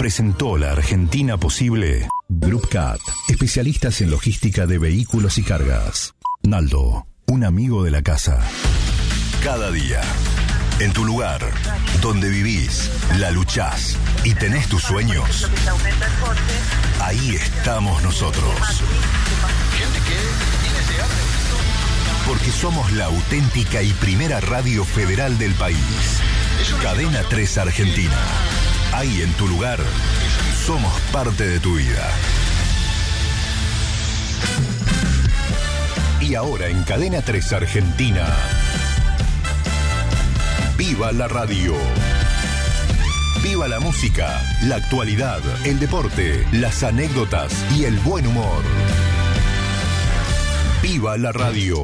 presentó la Argentina Posible. Group Cat, especialistas en logística de vehículos y cargas. Naldo, un amigo de la casa. Cada día, en tu lugar, donde vivís, la luchás y tenés tus sueños, ahí estamos nosotros. Porque somos la auténtica y primera radio federal del país. Cadena 3 Argentina. Ahí en tu lugar, somos parte de tu vida. Y ahora en Cadena 3 Argentina, ¡viva la radio! ¡Viva la música, la actualidad, el deporte, las anécdotas y el buen humor! ¡Viva la radio!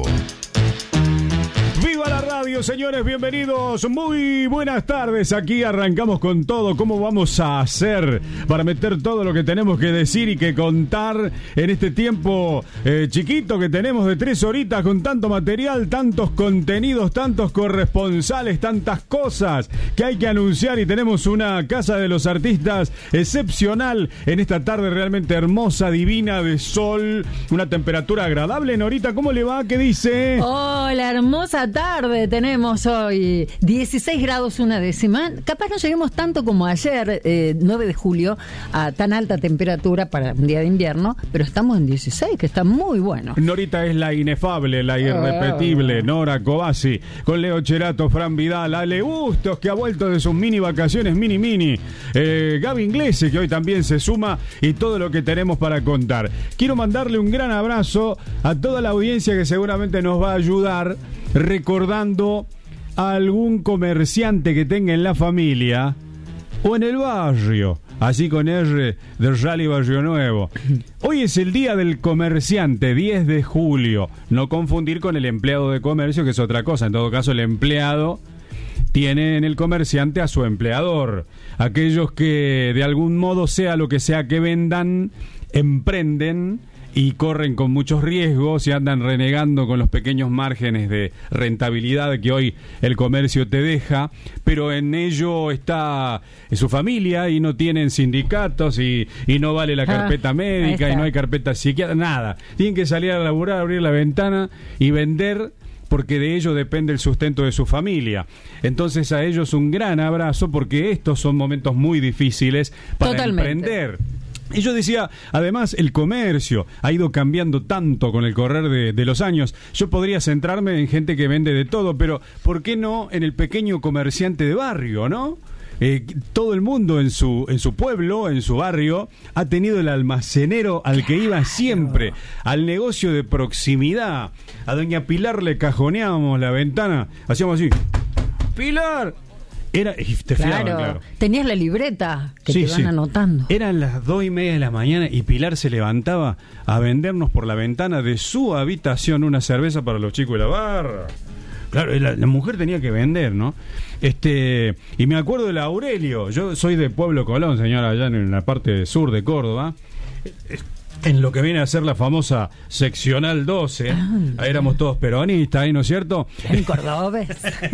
¡Viva la radio, señores! Bienvenidos, muy buenas tardes. Aquí arrancamos con todo. ¿Cómo vamos a hacer para meter todo lo que tenemos que decir y que contar en este tiempo chiquito que tenemos de 3 horitas con tanto material, tantos contenidos, tantos corresponsales, tantas cosas que hay que anunciar? Y tenemos una casa de los artistas excepcional en esta tarde realmente hermosa, divina, de sol, una temperatura agradable. Norita, ¿cómo le va? ¿Qué dice? Hola, hermosa tarde tenemos hoy, 16 grados una décima. Capaz no lleguemos tanto como ayer, 9 de julio, a tan alta temperatura para un día de invierno, pero estamos en 16, que está muy bueno. Norita es la inefable, la irrepetible Nora Cobasi, con Leo Cherato, Fran Vidal, Ale Bustos, que ha vuelto de sus mini vacaciones, mini, Gaby Inglese, que hoy también se suma, y todo lo que tenemos para contar. Quiero mandarle un gran abrazo a toda la audiencia que seguramente nos va a ayudar recordando a algún comerciante que tenga en la familia o en el barrio, así con R de Rally Barrio Nuevo. Hoy es el día del comerciante, 10 de julio. No confundir con el empleado de comercio, que es otra cosa. En todo caso, el empleado tiene en el comerciante a su empleador. Aquellos que de algún modo, sea lo que sea que vendan, emprenden y corren con muchos riesgos y andan renegando con los pequeños márgenes de rentabilidad que hoy el comercio te deja, pero en ello está su familia y no tienen sindicatos y no vale la carpeta médica y no hay carpeta psiquiátrica, nada. Tienen que salir a laburar, abrir la ventana y vender, porque de ello depende el sustento de su familia. Entonces a ellos un gran abrazo, porque estos son momentos muy difíciles para emprender. Y yo decía, además, el comercio ha ido cambiando tanto con el correr de los años. Yo podría centrarme en gente que vende de todo, pero ¿por qué no en el pequeño comerciante de barrio, no? Todo el mundo en su pueblo, en su barrio, ha tenido el almacenero al que iba siempre, al negocio de proximidad. A doña Pilar le cajoneábamos la ventana, hacíamos así: ¡Pilar! Claro. Tenías la libreta que te van anotando. Eran las 2:30 de la mañana y Pilar se levantaba a vendernos por la ventana de su habitación una cerveza para los chicos de la barra. Claro, la mujer tenía que vender, ¿no? Y me acuerdo de la Aurelio. Yo soy de Pueblo Colón, señora, allá en la parte sur de Córdoba. En lo que viene a ser la famosa seccional 12, ahí éramos todos peronistas, ¿no es cierto? En cordobés.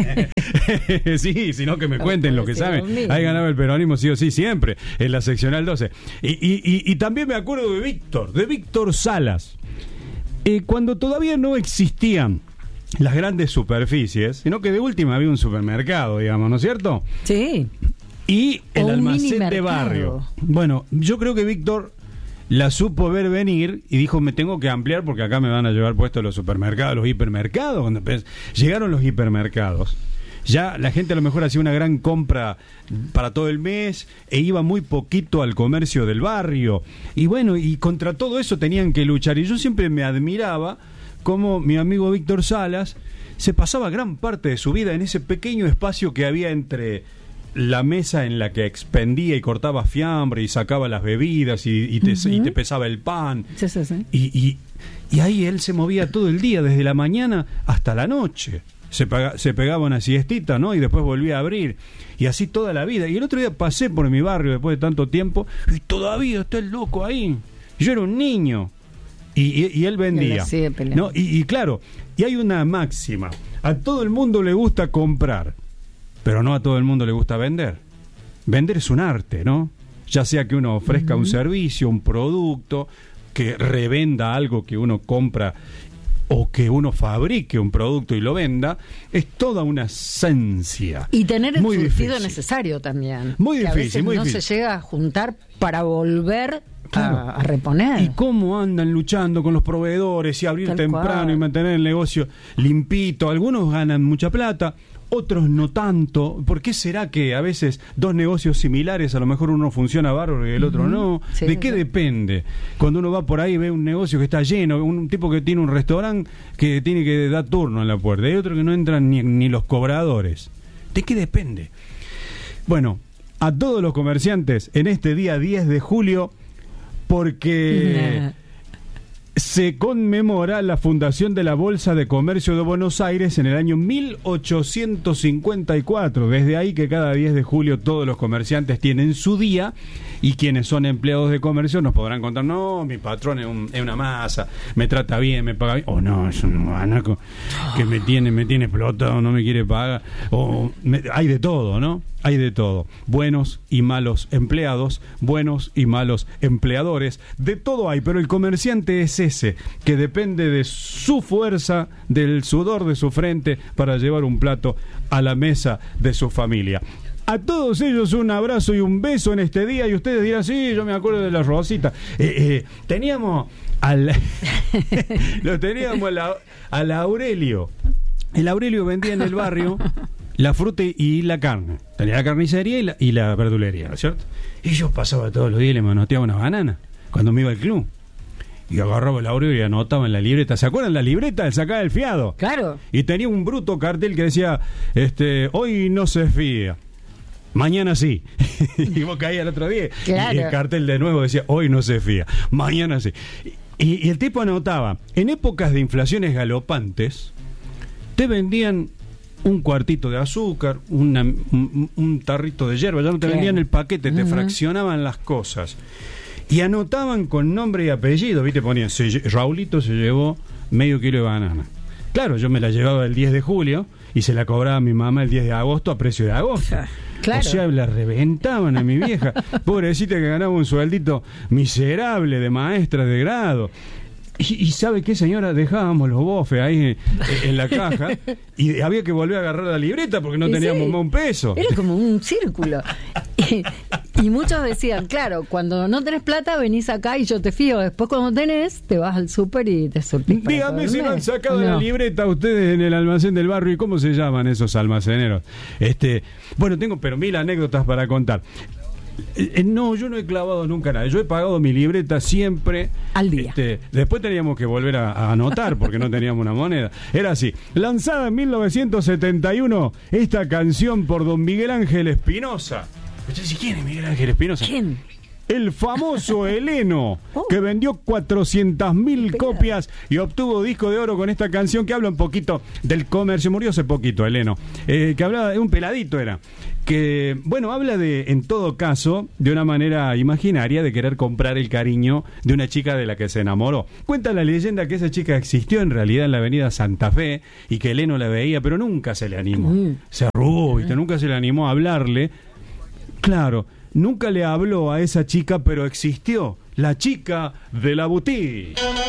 Sí, sino que me cuenten lo que saben. Ahí ganaba el peronismo sí o sí siempre, en la seccional 12. Y también me acuerdo de Víctor Salas. Cuando todavía no existían las grandes superficies, sino que de última había un supermercado, digamos, ¿no es cierto? Sí. Y el almacén de barrio. Bueno, yo creo que Víctor la supo ver venir y dijo: me tengo que ampliar porque acá me van a llevar puestos los supermercados, los hipermercados. Cuando llegaron los hipermercados, ya la gente a lo mejor hacía una gran compra para todo el mes e iba muy poquito al comercio del barrio. Y bueno, y contra todo eso tenían que luchar. Y yo siempre me admiraba cómo mi amigo Víctor Salas se pasaba gran parte de su vida en ese pequeño espacio que había entre la mesa en la que expendía y cortaba fiambre y sacaba las bebidas y te pesaba el pan. Sí. Y ahí él se movía todo el día, desde la mañana hasta la noche. Se pegaba una siestita, ¿no? Y después volvía a abrir. Y así toda la vida. Y el otro día pasé por mi barrio después de tanto tiempo y todavía está el loco ahí. Yo era un niño. Y él vendía, ¿no? Y claro, y hay una máxima: a todo el mundo le gusta comprar, pero no a todo el mundo le gusta vender. Vender es un arte, ¿no? ya sea que uno ofrezca un servicio, un producto, que revenda algo que uno compra o que uno fabrique un producto y lo venda, es toda una ciencia. Y tener el muy surtido difícil. necesario también. Muy que difícil, a veces muy no difícil. se llega a juntar para volver Claro. a reponer. Y cómo andan luchando con los proveedores y abrir Tal temprano cual. y mantener el negocio limpito. Algunos ganan mucha plata, otros no tanto. ¿Por qué será que a veces dos negocios similares, a lo mejor uno funciona bárbaro y el otro no? Sí, ¿De qué sí. depende? Cuando uno va por ahí y ve un negocio que está lleno, un tipo que tiene un restaurante que tiene que dar turno en la puerta, y otro que no entran ni los cobradores. ¿De qué depende? Bueno, a todos los comerciantes en este día 10 de julio, porque se conmemora la fundación de la Bolsa de Comercio de Buenos Aires en el año 1854. Desde ahí que cada 10 de julio todos los comerciantes tienen su día, y quienes son empleados de comercio nos podrán contar: no, mi patrón es una masa, me trata bien, me paga bien. O no, es un guanaco que me tiene explotado, no me quiere pagar. Hay de todo, ¿no? Hay de todo. Buenos y malos empleados, buenos y malos empleadores, de todo hay, pero el comerciante es ese, que depende de su fuerza, del sudor de su frente, para llevar un plato a la mesa de su familia. A todos ellos un abrazo y un beso en este día, y ustedes dirán: sí, yo me acuerdo de la Rosita. Teníamos lo teníamos al Aurelio. El Aurelio vendía en el barrio la fruta y la carne. Tenía la carnicería y la verdulería, ¿no es cierto? Y yo pasaba todos los días y le manoteaba una banana cuando me iba al club. Y agarraba el Aurelio y anotaba en la libreta. ¿Se acuerdan la libreta del sacar el fiado? Claro. Y tenía un bruto cartel que decía: hoy no se fía, mañana sí. Y vos caías el otro día. Claro. Y el cartel de nuevo decía: hoy no se fía, mañana sí. Y el tipo anotaba: en épocas de inflaciones galopantes, te vendían un cuartito de azúcar, un tarrito de hierba, ya no te Claro. vendían el paquete, te fraccionaban las cosas. Y anotaban con nombre y apellido, ¿viste? Ponían: Raulito se llevó medio kilo de banana. Claro, yo me la llevaba el 10 de julio y se la cobraba a mi mamá el 10 de agosto a precio de agosto. Claro. O sea, la reventaban a mi vieja. Pobrecita, que ganaba un sueldito miserable de maestra de grado. Y ¿sabe qué, señora? Dejábamos los bofes ahí en la caja y había que volver a agarrar la libreta porque no Y teníamos sí, más un peso. Era como un círculo. Y muchos decían: claro, cuando no tenés plata venís acá y yo te fío. Después, cuando tenés, te vas al súper y te surtís para Dígame todo el si no mes. han sacado ¿O la no? libreta ustedes en el almacén del barrio. ¿Y cómo se llaman esos almaceneros? Bueno, tengo pero mil anécdotas para contar. No, yo no he clavado nunca nada. Yo he pagado mi libreta siempre Al día. Después teníamos que volver a anotar porque no teníamos una moneda. Era así. Lanzada en 1971 esta canción por don Miguel Ángel Espinosa. Entonces, ¿quién es Miguel Ángel Espinosa? ¿Quién? El famoso Heleno, que vendió 400.000 copias y obtuvo disco de oro con esta canción, que habla un poquito del comercio. Murió hace poquito Heleno, que hablaba de un peladito, era que, bueno, habla de, en todo caso, de una manera imaginaria, de querer comprar el cariño de una chica de la que se enamoró. Cuenta la leyenda que esa chica existió en realidad en la avenida Santa Fe y que Heleno la veía, pero nunca se le animó. Se arrugó, ¿viste? Nunca se le animó a hablarle. Claro, nunca le habló a esa chica, pero existió la chica de la boutique.